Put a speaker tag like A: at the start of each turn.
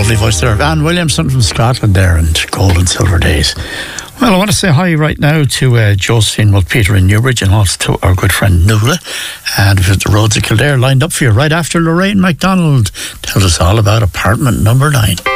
A: lovely voice there. Anne Williamson from Scotland there, and Gold and Silver Days. Well, I want to say hi right now to Josephine Mulpeter in Newbridge, and also to our good friend Nuala. And we've the roads of Kildare lined up for you right after Lorraine MacDonald tells us all about apartment number 9.